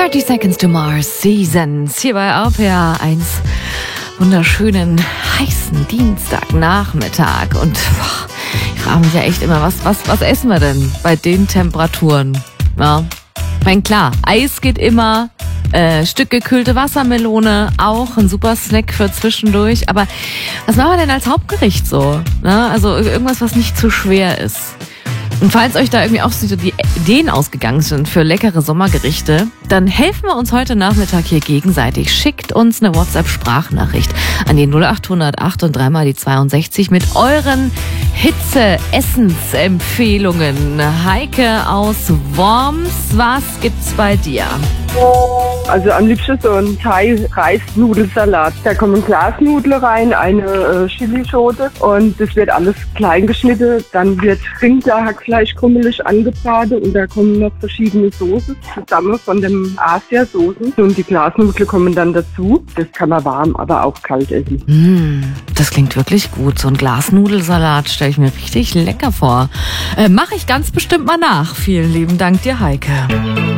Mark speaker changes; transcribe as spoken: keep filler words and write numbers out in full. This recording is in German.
Speaker 1: thirty Seconds to Mars, Seasons, hier bei R P R eins. Wunderschönen, heißen Dienstagnachmittag. Und boah, ich frage mich ja echt immer, was, was, was essen wir denn bei den Temperaturen? Ja, ich meine, klar, Eis geht immer, äh, Stück gekühlte Wassermelone, auch ein super Snack für zwischendurch. Aber was machen wir denn als Hauptgericht so? Ne? Also irgendwas, was nicht zu schwer ist. Und falls euch da irgendwie auch so die Ideen ausgegangen sind für leckere Sommergerichte, dann helfen wir uns heute Nachmittag hier gegenseitig. Schickt uns eine WhatsApp-Sprachnachricht an die null acht null acht und dreimal die zweiundsechzig mit euren Hitze-Essensempfehlungen. Heike aus Worms, was gibt's bei dir?
Speaker 2: Also am liebsten so ein Thai-Reis-Nudelsalat. Da kommen Glasnudeln rein, eine äh, Chilischote und das wird alles klein geschnitten. Dann wird Rinderhackfleisch krummelig angebraten und da kommen noch verschiedene Soßen zusammen von dem Asia-Soßen. Und die Glasnudeln kommen dann dazu. Das kann man warm, aber auch kalt essen.
Speaker 1: Mm, das klingt wirklich gut. So ein Glasnudelsalat stelle ich mir richtig lecker vor. Äh, Mache ich ganz bestimmt mal nach. Vielen lieben Dank dir, Heike.